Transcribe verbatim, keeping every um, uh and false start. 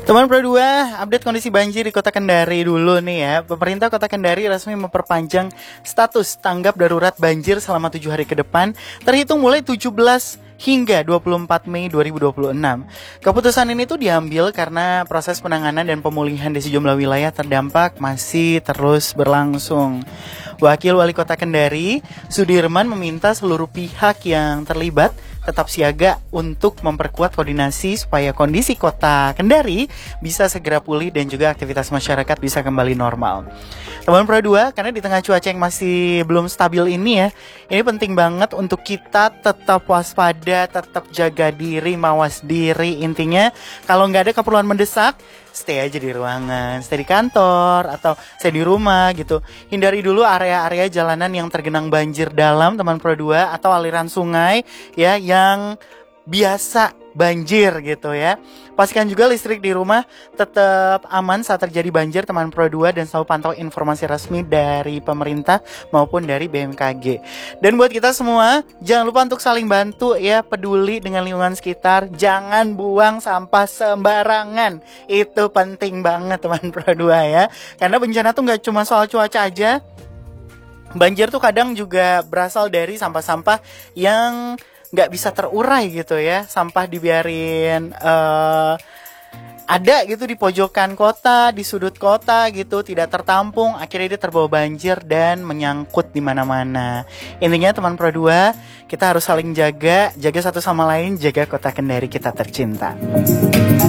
Teman Pro dua, update kondisi banjir di Kota Kendari dulu nih ya. Pemerintah Kota Kendari resmi memperpanjang status tanggap darurat banjir selama tujuh hari ke depan, terhitung mulai tujuh belas hingga dua puluh empat Mei dua ribu dua puluh enam. Keputusan ini tuh diambil karena proses penanganan dan pemulihan di sejumlah wilayah terdampak masih terus berlangsung. Wakil Wali Kota Kendari, Sudirman, meminta seluruh pihak yang terlibat tetap siaga untuk memperkuat koordinasi supaya kondisi Kota Kendari bisa segera pulih dan juga aktivitas masyarakat bisa kembali normal. Teman Pro dua, karena di tengah cuaca yang masih belum stabil ini ya, ini penting banget untuk kita tetap waspada, tetap jaga diri, mawas diri. Intinya kalau nggak ada keperluan mendesak, stay aja di ruangan, stay di kantor atau stay di rumah gitu. Hindari dulu area-area jalanan yang tergenang banjir dalam, teman Pro dua, atau aliran sungai ya yang biasa banjir gitu ya. Pastikan juga listrik di rumah tetap aman saat terjadi banjir, teman Pro dua, dan selalu pantau informasi resmi dari pemerintah maupun dari B M K G. Dan buat kita semua, jangan lupa untuk saling bantu ya, peduli dengan lingkungan sekitar, jangan buang sampah sembarangan. Itu penting banget teman Pro dua ya. Karena bencana tuh gak cuma soal cuaca aja. Banjir tuh kadang juga berasal dari sampah-sampah yang nggak bisa terurai gitu ya. Sampah dibiarin uh, ada gitu di pojokan kota, di sudut kota gitu, tidak tertampung, akhirnya dia terbawa banjir dan menyangkut di mana-mana. Intinya teman Pro dua, kita harus saling jaga, jaga satu sama lain, jaga Kota Kendari kita tercinta.